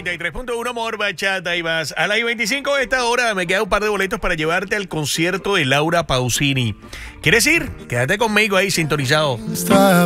93.1 Amor, Bachata y más. A las 25 de esta hora me quedan un par de boletos para llevarte al concierto de Laura Pausini. ¿Quieres ir? Quédate conmigo ahí sintonizado.